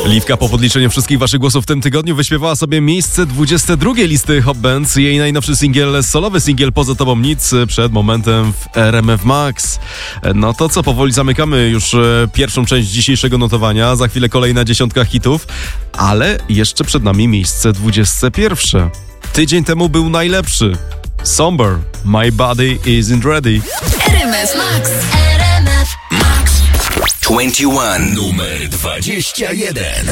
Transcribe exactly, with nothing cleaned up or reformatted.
Liwka po podliczeniu wszystkich waszych głosów w tym tygodniu wyśpiewała sobie miejsce dwudzieste drugie listy Hot Bands. Jej najnowszy singiel, solowy singiel Poza tobą nic, przed momentem w R M F Max. No to co, powoli zamykamy już pierwszą część dzisiejszego notowania. Za chwilę kolejna dziesiątka hitów, ale jeszcze przed nami miejsce dwudzieste pierwsze. Tydzień temu był najlepszy. Somber, My Body Isn't Ready. R M F Max. R M F Max. dwadzieścia jeden. Numer dwadzieścia jeden.